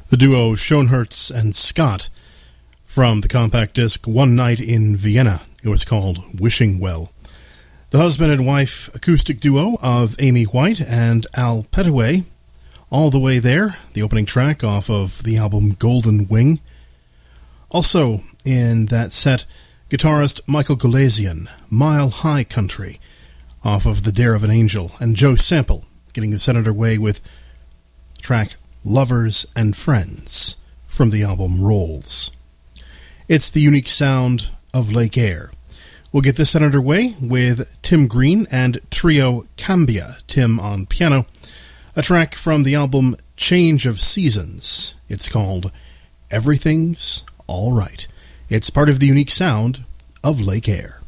The duo Schoenhertz and Scott from the compact disc One Night in Vienna. It was called Wishing Well. The husband and wife acoustic duo of Amy White and Al Petaway, All the Way There, the opening track off of the album Golden Wing. Also in that set, guitarist Michael Golesian, Mile High Country, off of The Dare of an Angel, and Joe Sample getting the set underway with the track Lovers and Friends from the album Rolls. It's the unique sound of Lake Air. We'll get this set underway with Tim Green and Trio Cambia, Tim on piano, a track from the album Change of Seasons. It's called Everything's All Right. It's part of the unique sound of Lake Air.